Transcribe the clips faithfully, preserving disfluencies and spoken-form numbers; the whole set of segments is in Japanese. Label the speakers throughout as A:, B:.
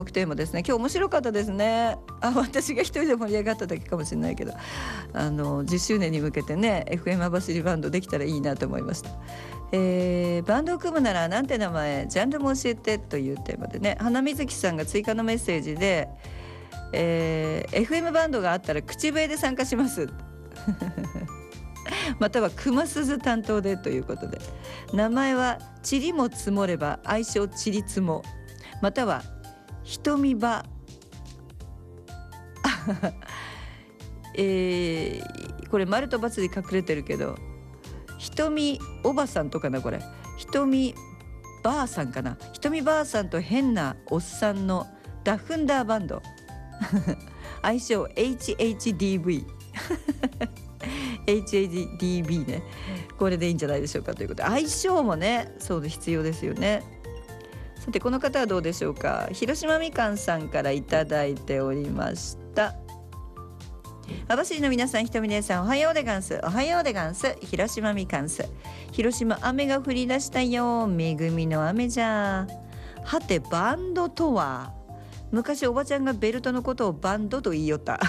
A: テーマですね。今日面白かったですね。あ、私が一人で盛り上がっただけかもしれないけど、あのじゅっしゅうねんに向けてね エフエム 網走バンドできたらいいなと思いました。えー、バンドを組むならなんて名前、ジャンルも教えてというテーマでね、花水木さんが追加のメッセージで、えー、エフエム バンドがあったら口笛で参加しますまたは熊鈴担当でということで、名前は塵も積もれば愛称塵つも、または瞳場えー、これ丸と×で隠れてるけど、瞳おばさんとかな、これ瞳ばあさんかな、瞳ばあさんと変なおっさんのダフンダーバンド愛称 エイチエイチディーブイ エイチエイチディービー ね、これでいいんじゃないでしょうかということで、相性もね、そう必要ですよね。さてこの方はどうでしょうか。広島みかんさんからいただいておりました。網走の皆さん、ひとみ姉さん、おはようでガンス、おはようでガンス。広島みかんす、広島雨が降り出したよ、恵みの雨じゃ。はてバンドとは、昔おばちゃんがベルトのことをバンドと言いよった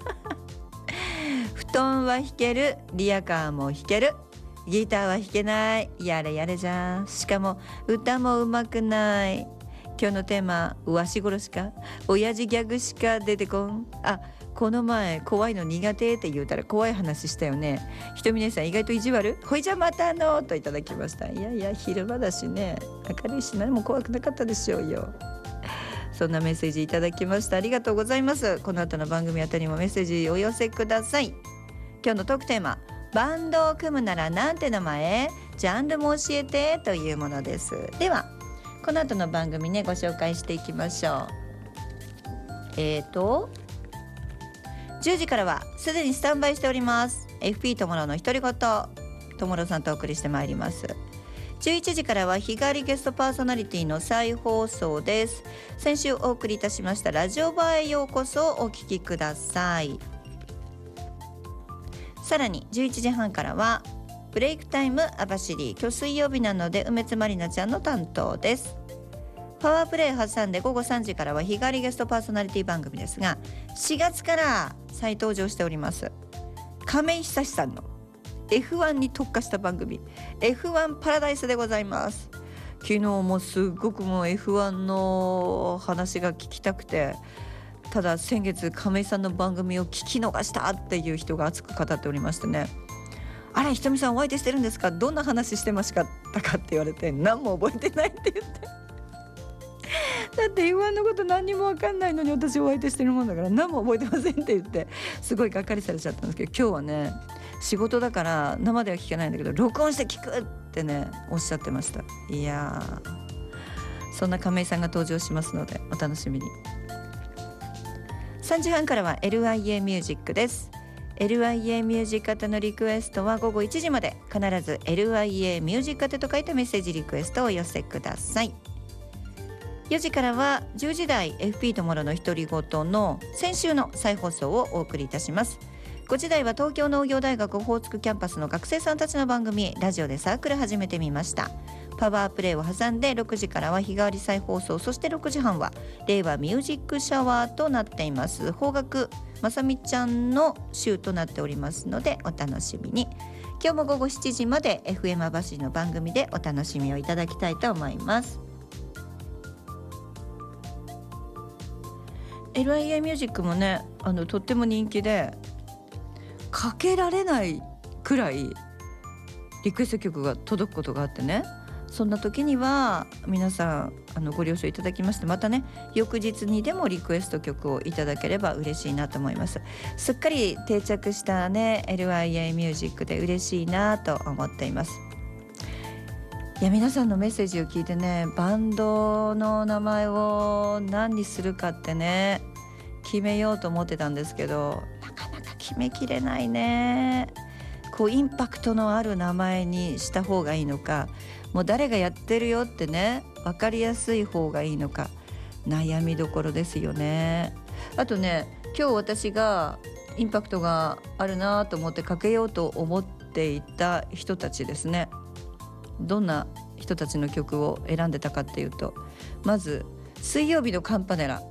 A: 布団は弾ける、リアカーも弾ける、ギターは弾けない、やれやれじゃ。しかも歌もうまくない。今日のテーマ、わし殺しか親父ギャグしか出てこん。あ、この前怖いの苦手って言うたら怖い話したよね。ひとみ姉さん意外と意地悪、ほいじゃまたのといただきました。いやいや、昼間だしね、明るいし何も怖くなかったでしょうよ。そんなメッセージいただきました。ありがとうございます。この後の番組あたりもメッセージお寄せください。今日のトークテーマ、バンドを組むならなんて名前、ジャンルも教えてというものです。ではこの後の番組ね、ご紹介していきましょう。えーとじゅうじからはすでにスタンバイしております エフピー ともろの独り言、ともろさんとお送りしてまいります。じゅういちじからは日替わりゲストパーソナリティの再放送です。先週お送りいたしましたラジオバーへようこそお聞きください。さらにじゅういちじはんからはブレイクタイム網走、今日水曜日なので梅津まりなちゃんの担当です。パワープレイ挟んで午後さんじからは日替わりゲストパーソナリティ番組ですが、しがつから再登場しております亀井久志さんの エフワン に特化した番組 エフワン パラダイスでございます。昨日もすごくもう エフワン の話が聞きたくて、ただ先月亀井さんの番組を聞き逃したっていう人が熱く語っておりましてね、あれひとみさんお相手してるんですか、どんな話してましたかって言われて、何も覚えてないって言ってだって エフワン のこと何にも分かんないのに私お相手してるもんだから何も覚えてませんって言ってすごいがっかりされちゃったんですけど、今日はね仕事だから生では聞けないんだけど録音して聞くってねおっしゃってました。いやー、そんな亀井さんが登場しますのでお楽しみに。さんじはんからは エルアイエー ミュージックです。 エルアイエー ミュージック宛てのリクエストは午後いちじまで、必ず エルアイエー ミュージック宛てと書いたメッセージリクエストをお寄せください。よじからはじゅうじ台 エフピー ともろの独り言の先週の再放送をお送りいたします。ごじ台は東京農業大学オホーツクキャンパスの学生さんたちの番組、ラジオでサークル始めてみました。パワープレイを挟んでろくじからは日替わり再放送、そしてろくじはんは令和ミュージックシャワーとなっています。邦楽まさみちゃんの週となっておりますのでお楽しみに。今日も午後しちじまで エフエム 網走の番組でお楽しみをいただきたいと思います。エルアイエー ミュージックもね、あのとっても人気でかけられないくらいリクエスト曲が届くことがあってね、そんな時には皆さんあのご了承いただきまして、またね翌日にでもリクエスト曲をいただければ嬉しいなと思います。すっかり定着したね エルアイエー ミュージックで嬉しいなと思っています。いや皆さんのメッセージを聞いてね、バンドの名前を何にするかってね決めようと思ってたんですけど、なかなか決めきれないね。こうインパクトのある名前にした方がいいのか、もう誰がやってるよってね分かりやすい方がいいのか、悩みどころですよね。あとね、今日私がインパクトがあるなと思ってかけようと思っていた人たちですね、どんな人たちの曲を選んでたかっていうと、まず水曜日のカンパネラ